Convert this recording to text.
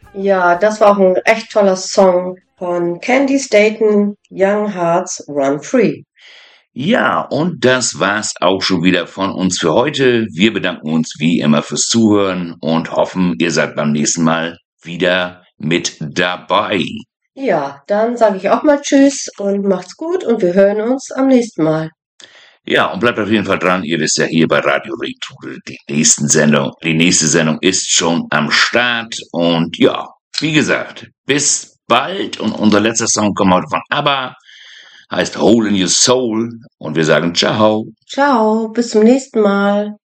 Ja, das war auch ein echt toller Song von Candy Staton, Young Hearts Run Free. Ja, und das war's auch schon wieder von uns für heute. Wir bedanken uns wie immer fürs Zuhören und hoffen, ihr seid beim nächsten Mal wieder mit dabei. Ja, dann sage ich auch mal Tschüss und macht's gut und wir hören uns am nächsten Mal. Ja, und bleibt auf jeden Fall dran. Ihr wisst ja hier bei Radio Regentude, die nächste Sendung ist schon am Start. Und ja, wie gesagt, bis bald. Und unser letzter Song kommt heute von ABBA, heißt Hole in Your Soul. Und wir sagen ciao. Ciao, bis zum nächsten Mal.